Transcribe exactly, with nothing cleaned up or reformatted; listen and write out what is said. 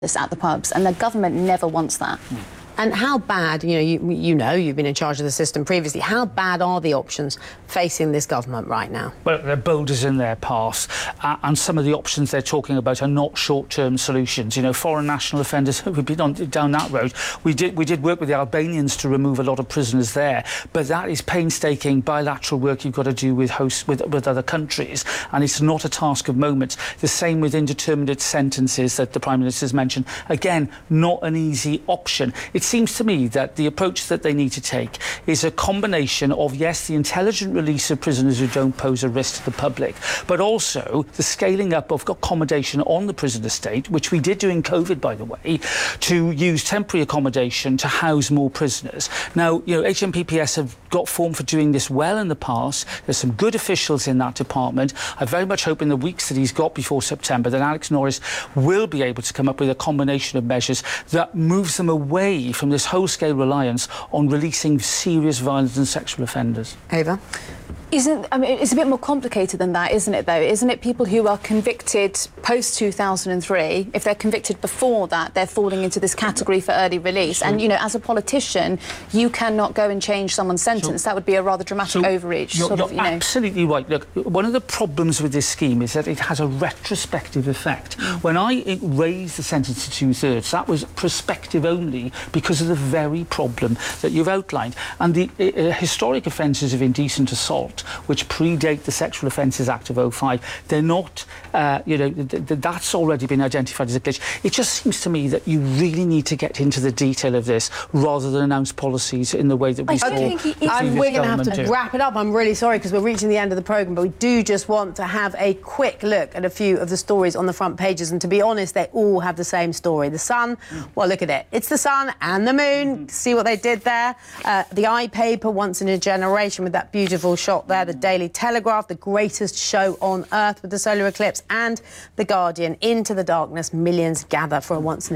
this at the pubs, and the government never wants that. Mm. And how bad, you know, you, you know, you've been in charge of the system previously, how bad are the options facing this government right now? Well, they're boulders in their path, uh, and some of the options they're talking about are not short-term solutions. You know, foreign national offenders, we've been on, down that road. We did, we did work with the Albanians to remove a lot of prisoners there, but that is painstaking bilateral work you've got to do with hosts, with, with other countries, and it's not a task of moments. The same with indeterminate sentences that the Prime Minister's mentioned. Again, not an easy option. It seems to me that the approach that they need to take is a combination of, yes, the intelligent release of prisoners who don't pose a risk to the public, but also the scaling up of accommodation on the prison estate, which we did during COVID, by the way, to use temporary accommodation to house more prisoners. Now, you know, H M P P S have got form for doing this well in the past. There's some good officials in that department. I very much hope in the weeks that he's got before September that Alex Norris will be able to come up with a combination of measures that moves them away from this whole-scale reliance on releasing serious violent and sexual offenders. Ava? Isn't, I mean, it's a bit more complicated than that, isn't it, though? Isn't it people who are convicted post two thousand three, if they're convicted before that, they're falling into this category for early release? Sure. And, you know, as a politician, you cannot go and change someone's sentence. Sure. That would be a rather dramatic so overreach. You're, sort you're of, you know. absolutely right. Look, one of the problems with this scheme is that it has a retrospective effect. Mm. When I raised the sentence to two-thirds, that was prospective only because of the very problem that you've outlined. And the uh, historic offences of indecent assault, which predate the Sexual Offences Act of oh five, they're not, uh, you know, th th that's already been identified as a glitch. It just seems to me that you really need to get into the detail of this rather than announce policies in the way that we I saw think he, the I'm, We're going to have to do. wrap it up. I'm really sorry because we're reaching the end of the programme, but we do just want to have a quick look at a few of the stories on the front pages, and to be honest, they all have the same story. The Sun, mm. well, look at it. It's the Sun and the Moon. Mm. See what they did there? Uh, the iPaper, once in a generation, with that beautiful shot there. The Daily Telegraph, the greatest show on earth with the solar eclipse, and The Guardian, into the darkness, millions gather for a once in a